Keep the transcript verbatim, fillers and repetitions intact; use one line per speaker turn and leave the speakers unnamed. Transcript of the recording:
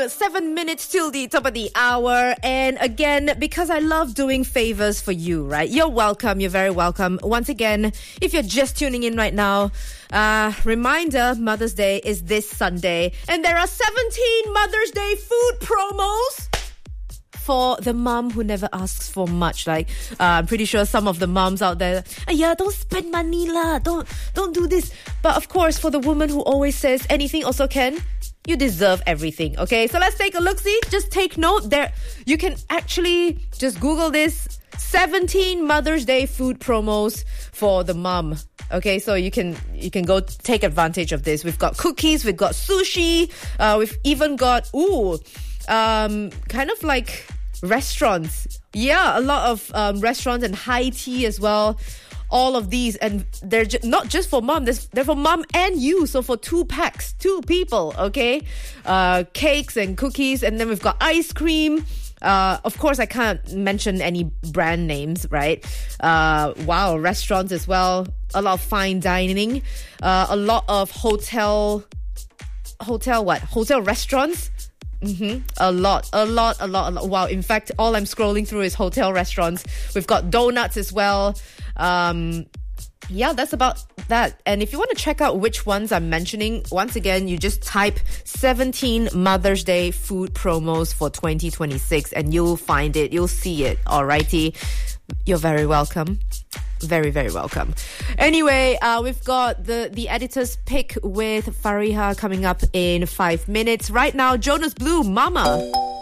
Seven minutes till the top of the hour. And again, because I love doing favors for you, right? You're welcome. You're very welcome. Once again, if you're just tuning in right now, uh, reminder, Mother's Day is this Sunday. And there are seventeen Mother's Day food promos for the mum who never asks for much. Like, uh, I'm pretty sure some of the mums out there, yeah, don't spend money lah, don't, don't do this. But of course, for the woman who always says anything also can, you deserve everything, okay? So let's take a look-see. Just take note there. You can actually just Google this. seventeen Mother's Day food promos for the mum. Okay, so you can you can go take advantage of this. We've got cookies, we've got sushi, uh, we've even got, ooh, um, kind of like restaurants. Yeah, a lot of um, restaurants and high tea as well. All of these, and they're ju- not just for mom, they're for mom and you. So for two packs, two people, okay? Uh, cakes and cookies, and then we've got ice cream. Uh, of course, I can't mention any brand names, right? Uh, wow, restaurants as well. A lot of fine dining. Uh, a lot of hotel... Hotel what? Hotel restaurants? Mm-hmm. A lot, a lot, a lot, a lot. Wow, in fact, all I'm scrolling through is hotel restaurants. We've got donuts as well. Um, yeah, that's about that. And if you want to check out which ones I'm mentioning, once again, you just type seventeen Mother's Day food promos for twenty twenty-six and you'll find it. You'll see it. Alrighty. You're very welcome. Very, very welcome. Anyway, uh, we've got the, the editor's pick with Fariha coming up in five minutes. Right now, Jonas Blue, Mama.